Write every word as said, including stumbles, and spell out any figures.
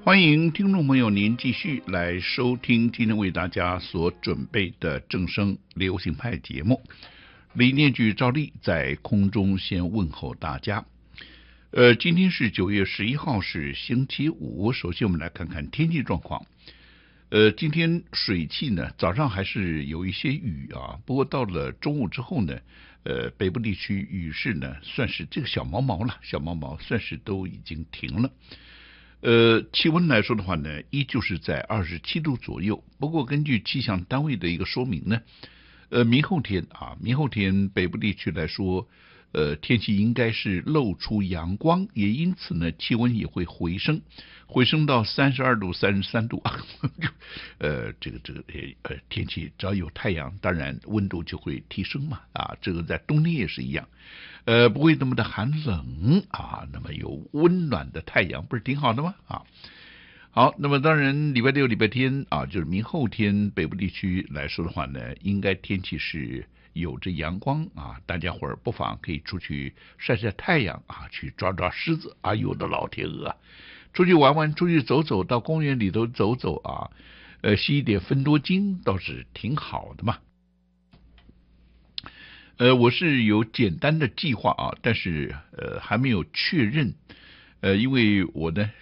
欢迎听众朋友您继续来收听今天为大家所准备的正声流行派节目。李念举照例在空中先问候大家。呃，今天是九月十一号，是星期五。首先我们来看看天气状况。呃，今天水汽呢，早上还是有一些雨啊，不过到了中午之后呢，呃，北部地区雨势呢，算是这个小毛毛了，小毛毛算是都已经停了。呃，气温来说的话呢，依旧是在二十七度左右。不过根据气象单位的一个说明呢，呃，明后天啊，明后天北部地区来说，呃，天气应该是露出阳光，也因此呢，气温也会回升，回升到三十二度、三十三度啊。呃，这个这个呃天气只要有太阳，当然温度就会提升嘛啊，这个在冬天也是一样，呃，不会那么的寒冷啊，那么有温暖的太阳，不是挺好的吗？啊。好，那么当然，礼拜六、礼拜天啊，就是明后天北部地区来说的话呢，应该天气是有着阳光啊，大家伙儿不妨可以出去晒晒太阳啊，去抓抓狮子啊，有的老天鹅啊，出去玩玩，出去走走，到公园里头走走啊，呃，吸一点芬多精倒是挺好的嘛。呃，我是有简单的计划啊，但是呃还没有确认。呃，因为我呢